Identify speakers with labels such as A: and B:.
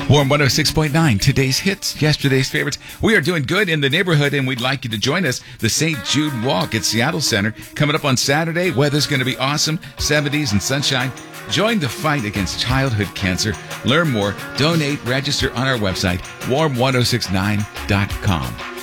A: Warm 106.9, today's hits, yesterday's favorites. We are doing good in the neighborhood, and we'd like you to join us. The St. Jude Walk at Seattle Center coming up on Saturday. Weather's going to be awesome, 70s and sunshine. Join the fight against childhood cancer. Learn more, donate, register on our website, warm1069.com.